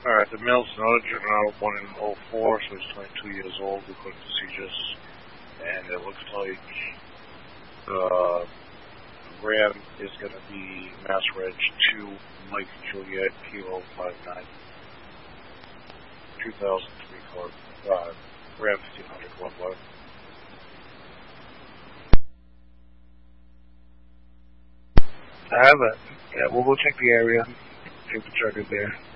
Alright, the male's another juvenile, born in '04, so he's 22 years old, according to CJIS. And it looks like the Ram is going to be Mass Reg 2, Mike Juliet, Kilo 59, 2003 code, Ram 1500 1 I have it. Yeah, we'll go check the area, take the trigger there.